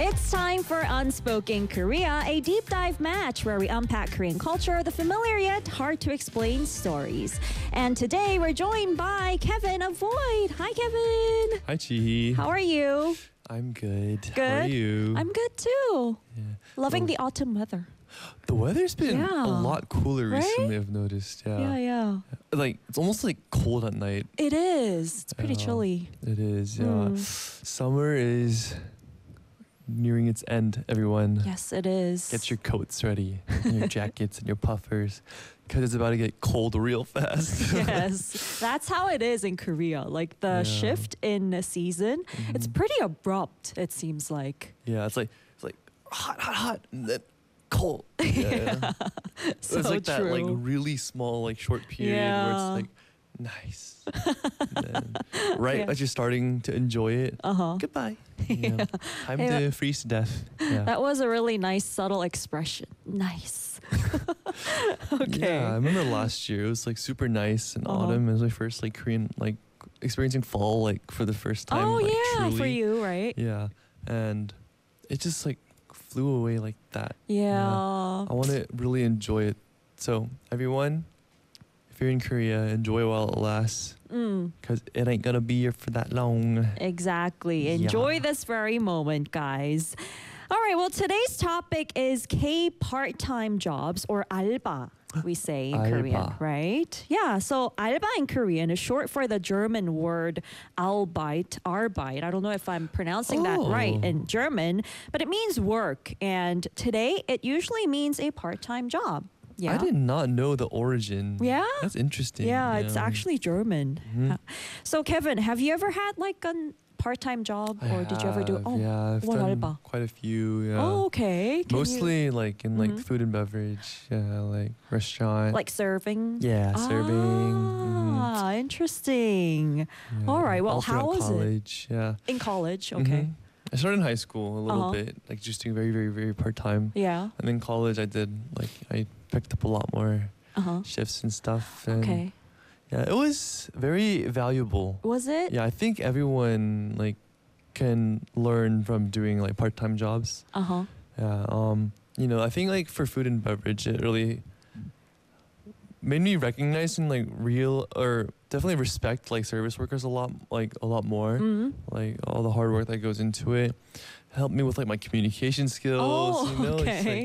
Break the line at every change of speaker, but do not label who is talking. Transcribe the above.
It's time for Unspoken Korea, a deep dive match where we unpack Korean culture, the familiar yet hard to explain stories. And today we're joined by Kevin of Void. Hi, Kevin.
Hi, Chihi.
How are you?
I'm good.
Good.
How are you?
I'm good too.
Yeah.
Loving the autumn weather.
The weather's been
Yeah.
a lot cooler
Right?
recently, I've noticed.
Yeah.
Like, it's almost like cold at night.
It is. It's pretty
Yeah.
chilly.
It is, yeah.
Mm.
Summer is nearing its end, everyone.
Yes, it is.
Get your coats ready, and your jackets and your puffers, because it's about to get cold real fast.
Yes, that's how it is in Korea. Like the
Yeah.
shift in the season, it's
Mhm.
pretty abrupt, it seems like.
Yeah, it's like hot, and then cold. Yeah.
So
It's like that like
true.
really small like short period where
Yeah.
it's like nice. And then, right
Yeah.
as you're starting to enjoy it,
Uh-huh.
goodbye. Yeah. Time
Hey,
to freeze to death. Yeah.
That was a really nice, subtle expression. Nice. Okay.
Yeah, I remember last year it was like super nice in
Uh-huh.
autumn. It was my first like Korean like experiencing fall like for the first time.
Oh,
like,
yeah, for
truly.
you, right?
Yeah, and it just like flew away like that.
Yeah.
I want to really enjoy it. So everyone, if you're in Korea, enjoy while it lasts,
Mm,
because it ain't gonna be here for that long.
exactly.
Yeah.
Enjoy this very moment, guys. All right, well, today's topic is K part-time jobs or alba. We say in Korean,
Alba.
right? Yeah, so alba in Korean is short for the German word Arbeit. I don't know if I'm pronouncing that right
Oh.
in German, but it means work. And today it usually means a part-time job. Yeah.
I did not know the origin.
Yeah?
That's interesting.
Yeah, it's actually German.
Mhm.
So, Kevin, have you ever had like a part-time job, or did you ever do?
have, yeah, I've
what
done
alba?
quite a few. Yeah.
Oh, okay. Can you-
Mostly like in like
Mhm.
food and beverage. Yeah, like restaurant.
like serving.
yeah, serving. Mhm.
Ah, interesting.
Yeah.
All right, well,
All
how
throughout
was it?
college, Yeah.
In college, okay.
Mhm. I started in high school a little
Uh-huh.
bit, like just doing very, very, very part time.
Yeah.
And then college, I picked up a lot more
Uh huh.
shifts and stuff. And
Okay.
Yeah, it was very valuable.
Was it?
Yeah, I think everyone like can learn from doing like part time jobs.
Uh huh.
Yeah. I think like for food and beverage, it really made me recognize and like real or definitely respect like service workers a lot more.
Mm.
Like all the hard work that goes into it. Helped me with like my communication skills.
Oh,
It's
okay.
like